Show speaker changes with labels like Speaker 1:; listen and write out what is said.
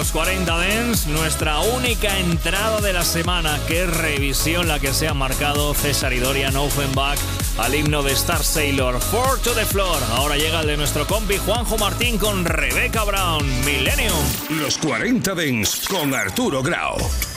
Speaker 1: los 40 Dance, nuestra única entrada de la semana. Qué revisión la que se ha marcado César y Dorian Offenbach al himno de Star Sailor, Four to the Floor. Ahora llega el de nuestro compi Juanjo Martín con Rebecca Brown, Millennium.
Speaker 2: Los 40 Dance con Arturo Grau.